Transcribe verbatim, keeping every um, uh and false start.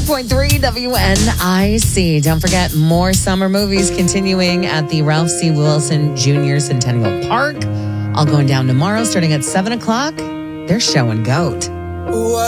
point three W N I C. Don't forget, more summer movies continuing at the Ralph C. Wilson Junior Centennial Park. All going down tomorrow starting at seven o'clock. They're showing Goat.